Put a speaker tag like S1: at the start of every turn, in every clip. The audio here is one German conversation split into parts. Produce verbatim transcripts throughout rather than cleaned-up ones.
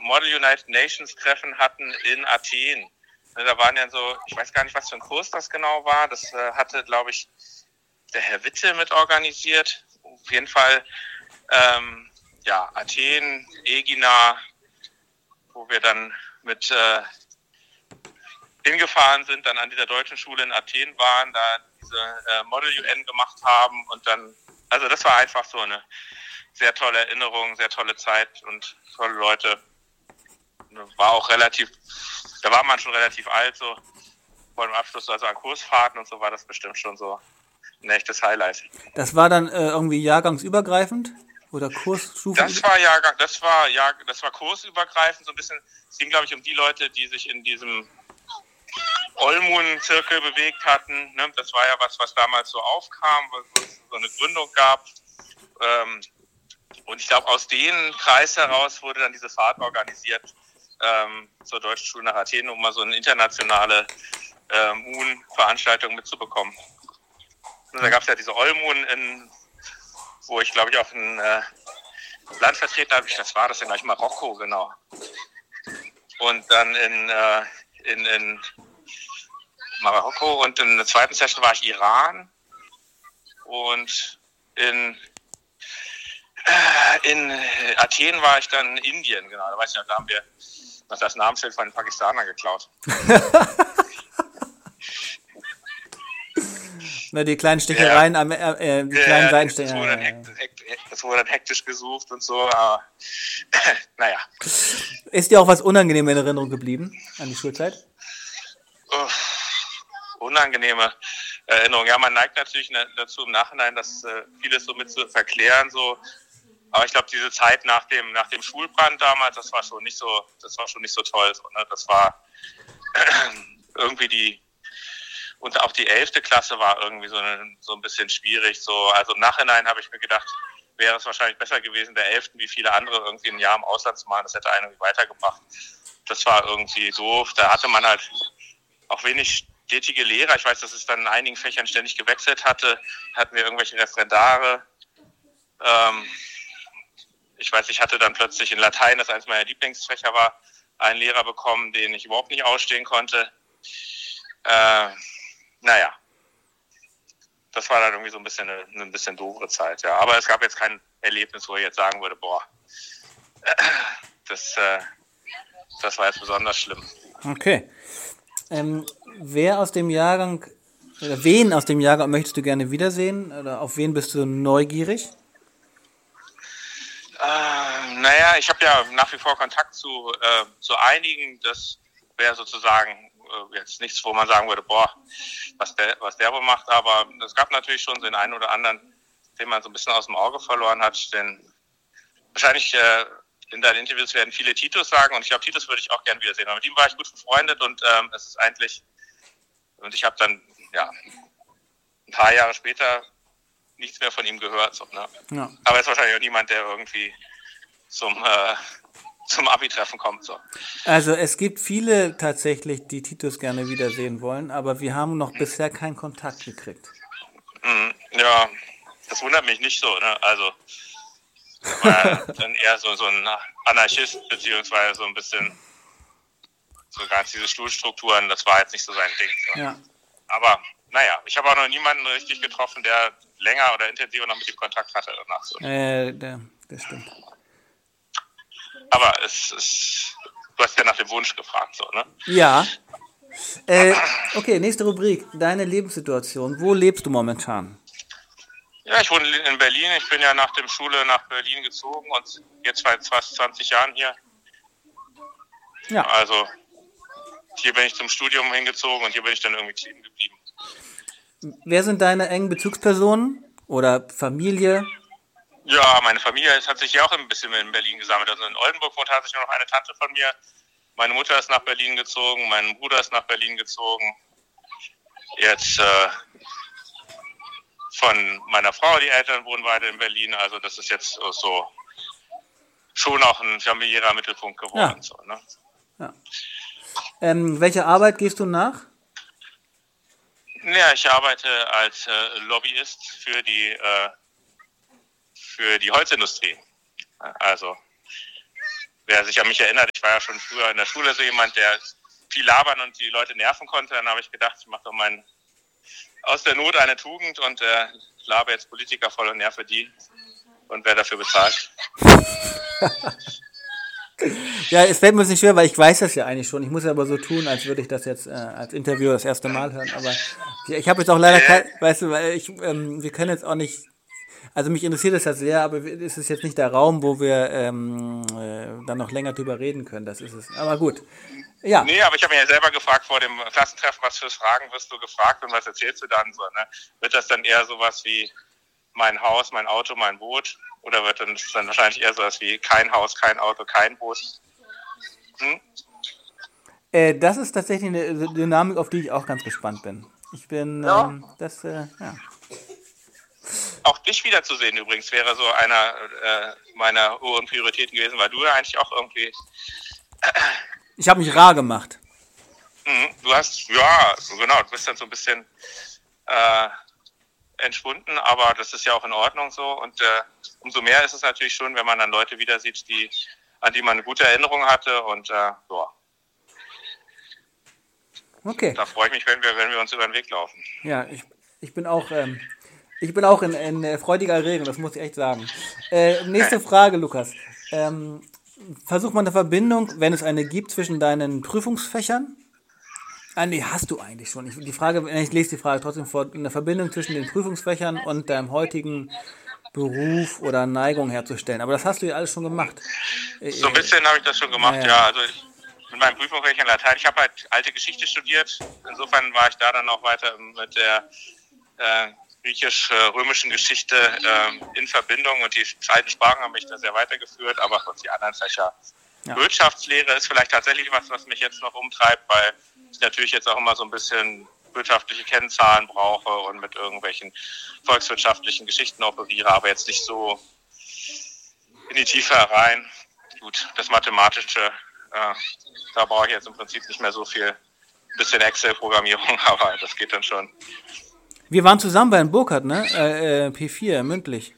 S1: Model United Nations Treffen hatten in Athen. Da waren ja so, ich weiß gar nicht, was für ein Kurs das genau war. Das äh, hatte, glaube ich, der Herr Witte mit organisiert. Auf jeden Fall, ähm, ja, Athen, Egina, wo wir dann mit äh, hingefahren sind, dann an dieser deutschen Schule in Athen waren, da diese äh, Model-U N gemacht haben und dann, also das war einfach so eine sehr tolle Erinnerung, sehr tolle Zeit und tolle Leute. War auch relativ, da war man schon relativ alt, so vor dem Abschluss, also an Kursfahrten und so war das bestimmt schon so ein echtes Highlight.
S2: Das war dann äh, irgendwie jahrgangsübergreifend oder Kursstufen?
S1: Das war Jahrgang, das war ja, das war kursübergreifend, so ein bisschen. Es ging, glaube ich, um die Leute, die sich in diesem Olmun-Zirkel bewegt hatten. Ne? Das war ja was, was damals so aufkam, wo es so eine Gründung gab. Ähm, und ich glaube, aus dem Kreis heraus wurde dann diese Fahrt organisiert ähm, zur Deutschen Schule nach Athen, um mal so eine internationale äh, Moon-Veranstaltung mitzubekommen. Und da gab es ja diese Olmun, in, wo ich, glaube ich, auch ein äh, Land vertreten habe. Das war das ja gleich Marokko, genau. Und dann in, äh, in, in Marokko und in der zweiten Session war ich Iran und in, äh, in Athen war ich dann in Indien, genau. Da weiß ich noch, da haben wir noch das Namensschild von den Pakistanern geklaut.
S2: Na, die kleinen Stichereien, ja. äh, äh, die
S1: ja,
S2: kleinen
S1: Seitenstiche. Das, das, das wurde dann hektisch gesucht und so, aber naja.
S2: Ist dir auch was unangenehm in Erinnerung geblieben an die Schulzeit?
S1: Oh, unangenehme Erinnerung. Ja, man neigt natürlich dazu im Nachhinein, das äh, vieles so mit zu verklären, so. Aber ich glaube, diese Zeit nach dem nach dem Schulbrand damals, das war schon nicht so, das war schon nicht so toll. So, ne? Das war äh, irgendwie die und auch die elfte Klasse war irgendwie so, eine, so ein bisschen schwierig. So, also im Nachhinein habe ich mir gedacht, wäre es wahrscheinlich besser gewesen, der elften wie viele andere irgendwie ein Jahr im Ausland zu machen. Das hätte einen irgendwie weitergebracht. Das war irgendwie doof. Da hatte man halt auch wenig stetige Lehrer. Ich weiß, dass es dann in einigen Fächern ständig gewechselt hatte. Hatten wir irgendwelche Referendare. Ähm, ich weiß, ich hatte dann plötzlich in Latein, das eines meiner Lieblingsfächer war, einen Lehrer bekommen, den ich überhaupt nicht ausstehen konnte. Äh, naja, das war dann irgendwie so ein bisschen eine, eine ein bisschen doofere Zeit, ja. Aber es gab jetzt kein Erlebnis, wo ich jetzt sagen würde, boah, das, äh, das war jetzt besonders schlimm.
S2: Okay. Ähm, wer aus dem Jahrgang, oder wen aus dem Jahrgang möchtest du gerne wiedersehen? Oder auf wen bist du neugierig?
S1: Äh, naja, ich habe ja nach wie vor Kontakt zu, äh, zu einigen. Das wäre sozusagen äh, jetzt nichts, wo man sagen würde, boah, was der, was der wohl macht. Aber es gab natürlich schon so den einen oder anderen, den man so ein bisschen aus dem Auge verloren hat. Denn wahrscheinlich äh, in deinen Interviews werden viele Titus sagen. Und ich glaube, Titus würde ich auch gerne wiedersehen. Aber mit ihm war ich gut befreundet und ähm, es ist eigentlich, und ich habe dann, ja, ein paar Jahre später nichts mehr von ihm gehört. So, ne? Ja. Aber er ist wahrscheinlich auch niemand, der irgendwie zum, äh, zum Abi-Treffen kommt. So.
S2: Also es gibt viele tatsächlich, die Titus gerne wiedersehen wollen, aber wir haben noch bisher keinen Kontakt gekriegt.
S1: Ja, das wundert mich nicht so. Ne? Also war dann eher so, so ein Anarchist, beziehungsweise so ein bisschen so ganz diese Schulstrukturen, das war jetzt nicht so sein Ding. So. Ja. Aber naja, ich habe auch noch niemanden richtig getroffen, der länger oder intensiver noch mit ihm Kontakt hatte danach. So.
S2: Äh, das stimmt.
S1: Aber es ist, du hast ja nach dem Wunsch gefragt, so, ne?
S2: Ja. Äh, okay, nächste Rubrik. Deine Lebenssituation. Wo lebst du momentan?
S1: Ja, ich wohne in Berlin. Ich bin ja nach der Schule nach Berlin gezogen und jetzt seit fast zwanzig Jahren hier. Ja. Also hier bin ich zum Studium hingezogen und hier bin ich dann irgendwie kleben geblieben.
S2: Wer sind deine engen Bezugspersonen oder Familie?
S1: Ja, meine Familie hat sich ja auch ein bisschen in Berlin gesammelt. Also in Oldenburg wohnt tatsächlich noch eine Tante von mir. Meine Mutter ist nach Berlin gezogen, mein Bruder ist nach Berlin gezogen. Jetzt äh, von meiner Frau, die Eltern wohnen weiter in Berlin. Also das ist jetzt so schon auch ein familiärer Mittelpunkt geworden. Ja. So, ne?
S2: Ja. Ähm, welche Arbeit gehst du nach?
S1: Ja, ich arbeite als äh, Lobbyist für die äh, für die Holzindustrie. Also wer sich an mich erinnert, ich war ja schon früher in der Schule so jemand, der viel labern und die Leute nerven konnte. Dann habe ich gedacht, ich mache doch mein aus der Not eine Tugend und äh, laber jetzt Politiker voll und nerve die und wer dafür bezahlt.
S2: Ja, es fällt mir nicht schwer, weil ich weiß das ja eigentlich schon. Ich muss ja aber so tun, als würde ich das jetzt äh, als Interviewer das erste Mal hören. Aber ich, ich habe jetzt auch leider kein, weißt du, weil ich, ähm, wir können jetzt auch nicht, also mich interessiert das ja sehr, aber es ist jetzt nicht der Raum, wo wir ähm, äh, dann noch länger drüber reden können. Das ist es. Aber gut. Ja.
S1: Nee, aber ich habe mich ja selber gefragt vor dem Klassentreffen, was für Fragen wirst du gefragt und was erzählst du dann so, ne? Wird das dann eher sowas wie mein Haus, mein Auto, mein Boot? Oder wird dann, dann wahrscheinlich eher sowas wie kein Haus, kein Auto, kein Boot? Hm?
S2: Äh, das ist tatsächlich eine Dynamik, auf die ich auch ganz gespannt bin. Ich bin,
S1: ja.
S2: ähm, das, äh, ja.
S1: Auch dich wiederzusehen übrigens wäre so einer äh, meiner hohen Prioritäten gewesen, weil du ja eigentlich auch irgendwie...
S2: Äh, ich habe mich rar gemacht.
S1: Mhm, du hast, ja, genau, du bist dann so ein bisschen äh, entschwunden, aber das ist ja auch in Ordnung so. Und äh, umso mehr ist es natürlich schon, wenn man dann Leute wieder sieht, die, an die man eine gute Erinnerung hatte. Und äh, ja.
S2: Okay.
S1: Da freue ich mich, wenn wir, wenn wir uns über den Weg laufen.
S2: Ja, ich, ich bin auch, ähm, ich bin auch in, in freudiger Erregung, das muss ich echt sagen. Äh, nächste Frage, Lukas. Ähm, versuch mal eine Verbindung, wenn es eine gibt, zwischen deinen Prüfungsfächern. Ah, nee, hast du eigentlich schon. Ich, die Frage, ich lese die Frage trotzdem vor. Eine Verbindung zwischen den Prüfungsfächern und deinem heutigen Beruf oder Neigung herzustellen. Aber das hast du ja alles schon gemacht.
S1: So ein bisschen habe ich das schon gemacht, ja. ja. Also ich, mit meinen Prüfungsfächern Latein. Ich habe halt alte Geschichte studiert. Insofern war ich da dann auch weiter mit der äh, griechisch-römischen Geschichte äh, in Verbindung. Und die alten Sprachen haben mich da sehr weitergeführt. Aber die anderen Fächer, ja. Wirtschaftslehre ist vielleicht tatsächlich was, was mich jetzt noch umtreibt, weil ich natürlich jetzt auch immer so ein bisschen wirtschaftliche Kennzahlen brauche und mit irgendwelchen volkswirtschaftlichen Geschichten operiere, aber jetzt nicht so in die Tiefe herein. Gut, das Mathematische, äh, da brauche ich jetzt im Prinzip nicht mehr so viel, ein bisschen Excel-Programmierung, aber das geht dann schon.
S2: Wir waren zusammen bei Herrn Burkhardt, ne? Äh, äh, P vier, mündlich.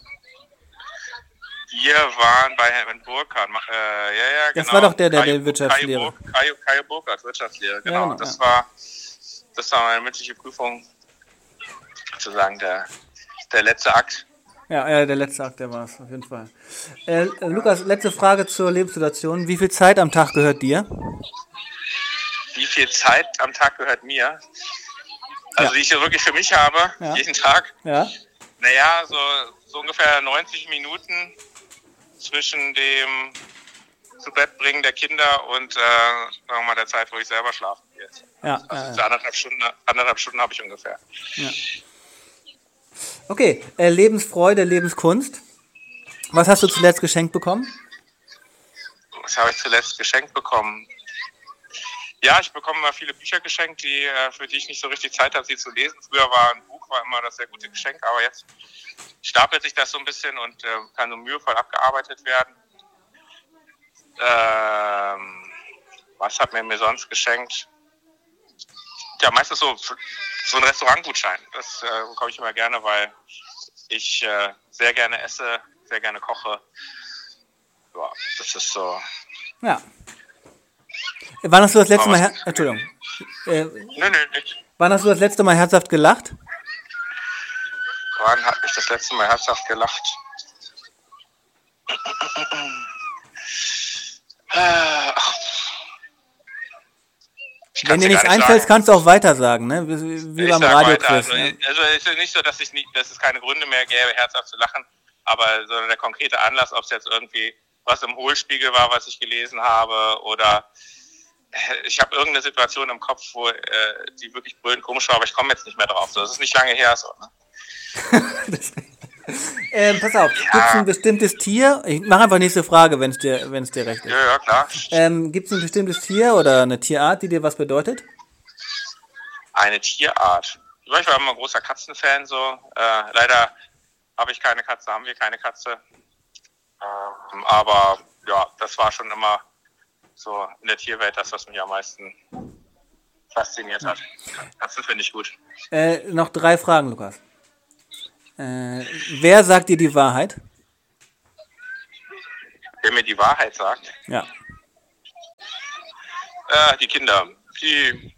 S1: Wir waren bei Herrn Burkhardt, äh, ja, ja, genau.
S2: Das war doch der, der, der Wirtschaftslehre.
S1: Kai, Kai Burkhardt, Wirtschaftslehre, genau. Ja, genau das,
S2: ja.
S1: war, das war meine mündliche Prüfung, sozusagen der, der letzte Akt.
S2: Ja, ja, der letzte Akt, der war es, auf jeden Fall. Äh, äh, Lukas, letzte Frage zur Lebenssituation. Wie viel Zeit am Tag gehört dir?
S1: Wie viel Zeit am Tag gehört mir? Also, ja. Die ich ja wirklich für mich habe, ja. jeden Tag?
S2: Ja.
S1: Naja, so, so ungefähr neunzig Minuten zwischen dem zu Bett bringen der Kinder und äh, sagen wir mal der Zeit, wo ich selber schlafen gehe.
S2: Ja,
S1: also
S2: ja.
S1: anderthalb Stunden, anderthalb Stunden habe ich ungefähr.
S2: Ja. Okay, äh, Lebensfreude, Lebenskunst. Was hast du zuletzt geschenkt bekommen?
S1: Was habe ich zuletzt geschenkt bekommen? Ja, ich bekomme immer viele Bücher geschenkt, die, für die ich nicht so richtig Zeit habe, sie zu lesen. Früher war ein Buch war immer das sehr gute Geschenk, aber jetzt stapelt sich das so ein bisschen und äh, kann so mühevoll abgearbeitet werden. Ähm, was hat man mir sonst geschenkt? Ja, meistens so, so ein Restaurantgutschein. Das äh, bekomme ich immer gerne, weil ich äh, sehr gerne esse, sehr gerne koche. Ja, das ist so.
S2: Ja. Wann hast du das letzte Mal... Her- Entschuldigung. Äh,
S1: nö, nö, nicht.
S2: Wann hast du das letzte Mal herzhaft gelacht?
S1: Wann habe ich das letzte Mal herzhaft gelacht? Ach.
S2: Wenn dir nichts einfällt, sagen. Kannst du auch weiter sagen, ne? Wie, wie beim Radioquiz.
S1: Also,
S2: ne?
S1: also es ist nicht so, dass, ich nicht, dass es keine Gründe mehr gäbe, herzhaft zu lachen, aber so der konkrete Anlass, ob es jetzt irgendwie was im Hohlspiegel war, was ich gelesen habe, oder ich habe irgendeine Situation im Kopf, wo äh, die wirklich brüllend komisch war, aber ich komme jetzt nicht mehr drauf. So, das ist nicht lange her so. Ne?
S2: ähm, pass auf, ja. Gibt es ein bestimmtes Tier? Ich mache einfach nächste Frage, wenn es dir, wenn es dir recht ist.
S1: Ja, ja, klar.
S2: Ähm, gibt es ein bestimmtes Tier oder eine Tierart, die dir was bedeutet?
S1: Eine Tierart? Ich war immer ein großer Katzenfan, so. Äh, leider habe ich keine Katze, haben wir keine Katze. Ähm, aber ja, das war schon immer so in der Tierwelt das, was mich am meisten fasziniert hat. Katzen finde ich gut.
S2: Äh, noch drei Fragen, Lukas. Äh, wer sagt dir die Wahrheit?
S1: der mir die Wahrheit sagt.
S2: Ja.
S1: Äh, die Kinder, die,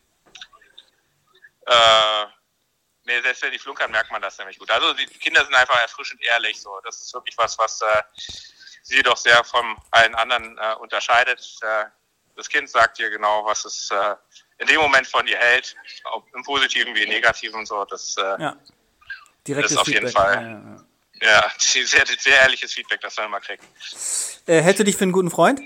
S1: äh, nee, selbst wenn die flunkern, merkt man das nämlich gut. Also die Kinder sind einfach erfrischend ehrlich, so. Das ist wirklich was, was äh, sie doch sehr von allen anderen äh, unterscheidet. Äh, das Kind sagt dir genau, was es äh, in dem Moment von ihr hält, ob im Positiven wie im Negativen, so. Das, äh,
S2: ja. Direktes
S1: das ist auf
S2: Feedback.
S1: jeden Fall,
S2: ja, ja,
S1: ja. ja sehr, sehr ehrliches Feedback, das man immer kriegt.
S2: Äh, hältst du dich für einen guten Freund?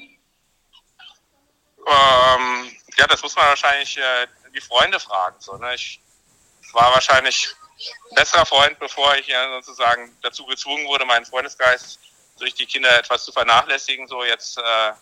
S1: Ähm, ja, das muss man wahrscheinlich äh, die Freunde fragen. So, ne? Ich war wahrscheinlich ein besserer Freund, bevor ich ja sozusagen dazu gezwungen wurde, meinen Freundesgeist durch die Kinder etwas zu vernachlässigen. So jetzt, äh,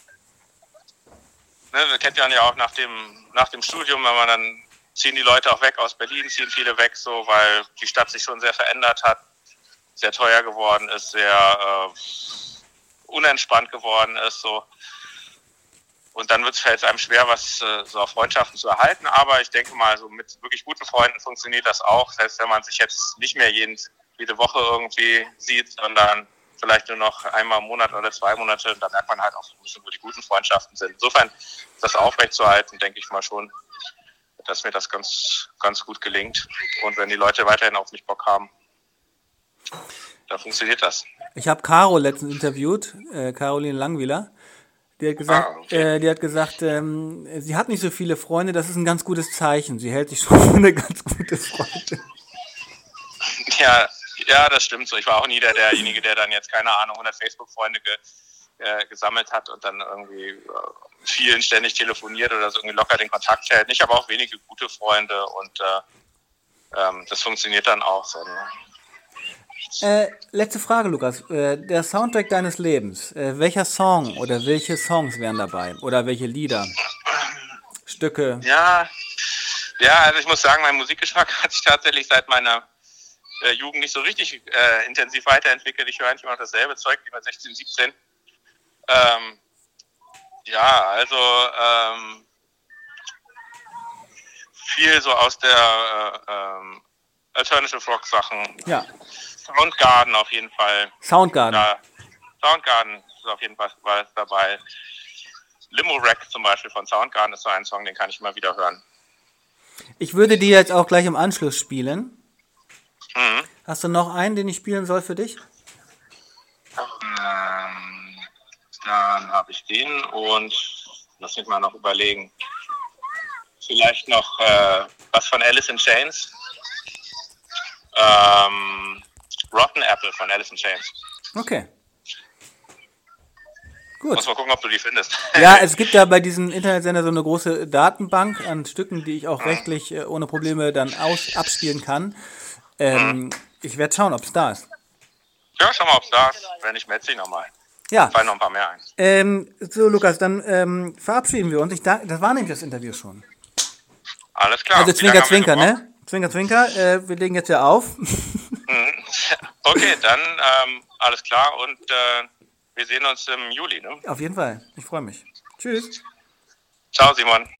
S1: ne, wir kennen ja auch nach dem, nach dem Studium, wenn man dann ziehen die Leute auch weg aus Berlin, ziehen viele weg, so, weil die Stadt sich schon sehr verändert hat, sehr teuer geworden ist, sehr äh, unentspannt geworden ist, so. Und dann fällt es einem schwer, was äh, so auf Freundschaften zu erhalten. Aber ich denke mal, so mit wirklich guten Freunden funktioniert das auch. Selbst wenn man sich jetzt nicht mehr jeden, jede Woche irgendwie sieht, sondern vielleicht nur noch einmal im Monat oder zwei Monate, dann merkt man halt auch ein bisschen, wo die guten Freundschaften sind. Insofern das aufrechtzuerhalten, denke ich mal schon, dass mir das ganz, ganz gut gelingt. Und wenn die Leute weiterhin auf mich Bock haben, dann funktioniert das.
S2: Ich habe Caro letztens interviewt, äh, Caroline Langwieler. Die hat gesagt, ah, okay. äh, die hat gesagt, ähm, sie hat nicht so viele Freunde, das ist ein ganz gutes Zeichen. Sie hält sich schon für eine ganz gute Freundin.
S1: Ja, ja, das stimmt so. Ich war auch nie der, derjenige, der dann jetzt, keine Ahnung, hundert Facebook-Freunde ge, äh, gesammelt hat und dann irgendwie äh, vielen ständig telefoniert oder so irgendwie locker den Kontakt hält. Ich habe auch wenige gute Freunde und äh, ähm, das funktioniert dann auch so. Ne?
S2: Äh, letzte Frage, Lukas. Äh, der Soundtrack deines Lebens. Äh, welcher Song oder welche Songs wären dabei? Oder welche Lieder? Stücke?
S1: Ja, ja, also ich muss sagen, mein Musikgeschmack hat sich tatsächlich seit meiner äh, Jugend nicht so richtig äh, intensiv weiterentwickelt. Ich höre eigentlich immer noch dasselbe Zeug wie mit sechzehn, siebzehn. Ähm, ja, also ähm, viel so aus der äh, ähm, Alternative Rock Sachen.
S2: Ja.
S1: Soundgarden auf jeden Fall.
S2: Soundgarden.
S1: Ja, Soundgarden ist auf jeden Fall dabei. Limo Wreck zum Beispiel von Soundgarden ist so ein Song, den kann ich immer wieder hören.
S2: Ich würde die jetzt auch gleich im Anschluss spielen.
S1: Mhm.
S2: Hast du noch einen, den ich spielen soll für dich?
S1: Ähm, dann habe ich den und lass mich mal noch überlegen. Vielleicht noch äh, was von Alice in Chains. Ähm, Rotten Apple von Alice in Chains.
S2: Okay. Gut.
S1: Muss mal gucken, ob du die findest.
S2: Ja, es gibt ja bei diesem Internetsender so eine große Datenbank an Stücken, die ich auch mhm. rechtlich äh, ohne Probleme dann aus, abspielen kann. Ähm, mhm. Ich werde schauen, ob es da ist.
S1: Ja, schau mal, ob es da ist. Wenn nicht, melde ich nochmal.
S2: Ja.
S1: Fallen noch ein paar mehr ein.
S2: Ähm, so, Lukas, dann ähm, verabschieden wir uns. Ich danke, das war nämlich das Interview schon.
S1: Alles klar.
S2: Also Zwinker, Zwinker, ne? Zwinker, Zwinker, äh, wir legen jetzt ja auf.
S1: Okay, dann ähm, alles klar und äh, wir sehen uns im Juli, ne?
S2: Auf jeden Fall. Ich freue mich. Tschüss.
S1: Ciao, Simon.